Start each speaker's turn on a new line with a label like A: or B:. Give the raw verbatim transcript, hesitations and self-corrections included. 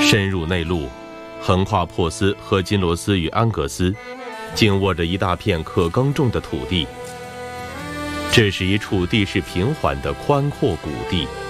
A: 深入内陆，横跨珀斯和金罗斯与安格斯，紧握着一大片可耕种的土地。这是一处地势平缓的宽阔谷地。